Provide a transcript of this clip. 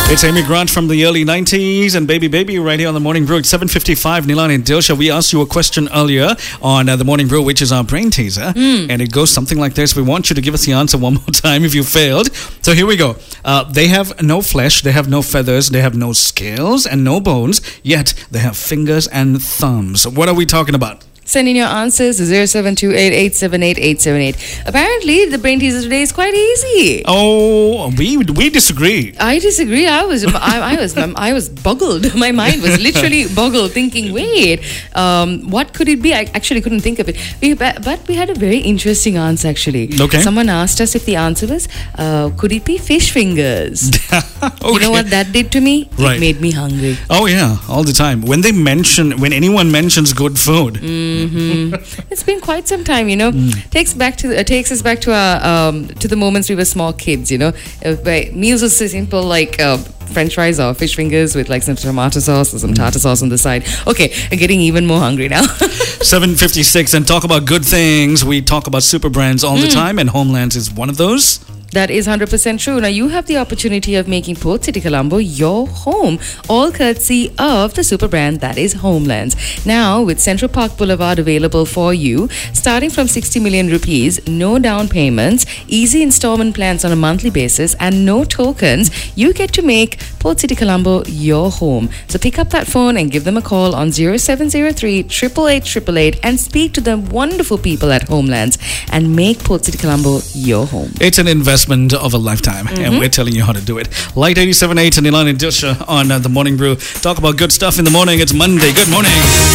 It's Amy Grant from the early 90s and Baby Baby right here on the Morning Brew. It's 7:55. Nilan and Dilsha, we asked you a question earlier on the Morning Brew, which is our brain teaser. And it goes something like this. We want you to give us the answer one more time if you failed. So here we go. They have no flesh, they have no feathers, they have no scales and no bones, yet they have fingers and thumbs. What are we talking about? Send in your answers to 0728878878. Apparently, the brain teaser today is quite easy. Oh, we disagree. I disagree. I was boggled. My mind was literally boggled, thinking, wait, what could it be? I actually couldn't think of it. But we had a very interesting answer, actually. Okay. Someone asked us if the answer was, could it be fish fingers? Okay. You know what that did to me? Right. It made me hungry. Oh, yeah, all the time. When anyone mentions good food. It's been quite some time, you know. Takes us back to our to the moments we were small kids, you know. Meals were so simple, like French fries or fish fingers with like some tomato sauce or some tartar sauce on the side. Okay, I'm getting even more hungry now. 7:56, and talk about good things. We talk about super brands all the time, and Homelands is one of those. That is 100% true. Now, you have the opportunity of making Port City, Colombo your home, all courtesy of the super brand that is Homelands. Now, with Central Park Boulevard available for you, starting from 60 million rupees, no down payments, easy installment plans on a monthly basis, and no tokens, you get to make Port City, Colombo your home. So pick up that phone and give them a call on 0703 888 and speak to the wonderful people at Homelands and make Port City, Colombo your home. It's an investment of a lifetime, and we're telling you how to do it. Light 87.8 and Nilan and Dilsha on the Morning Brew. Talk about good stuff in the morning. It's Monday. Good morning.